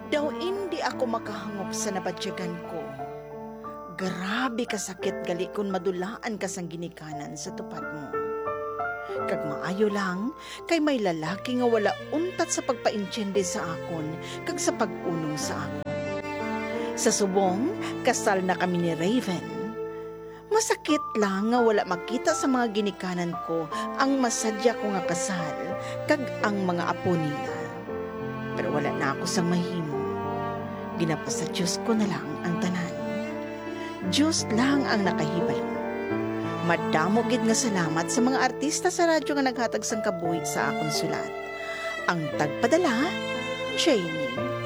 Daw hindi ako makahangop sa nabatyagan ko. Grabe kasakit gali kung madulaan ka sang ginikanan sa tupad mo. Kag maayo lang, kay may lalaki nga wala untat sa pagpaintsindi sa akon, kag sa pag-unong sa akon. Sa subong, kasal na kami ni Raven. Masakit lang nga wala makita sa mga ginikanan ko ang masadya ko nga kasal, kag ang mga apo nila. Pero wala na ako sang mahimo. Ginapa sa Diyos ko na lang ang tanan. Diyos lang ang nakahibalo. Madamo gid nga salamat sa mga artista sa radyo nga naghatag sang kabuhi sa akong sulat. Ang tagpadala, Jamie.